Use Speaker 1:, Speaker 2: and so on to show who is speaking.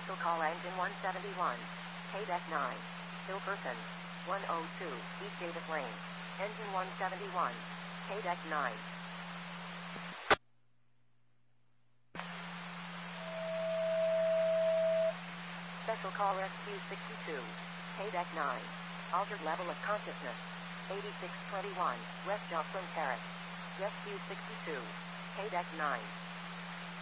Speaker 1: Special call engine 171. KDEC 9. Still person. 102. East Davis Lane. Engine 171. KDEC 9. Special call Rescue 62. KDEC 9. Altered level of consciousness. 8621. West Joplin Terrace. Rescue 62. KDEC 9.